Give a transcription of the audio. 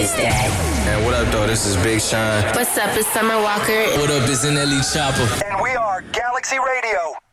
is that? And what up, though? This is Big Sean. What's up? It's Summer Walker. What up? It's NLE Chopper. And we are Galaxy Radio.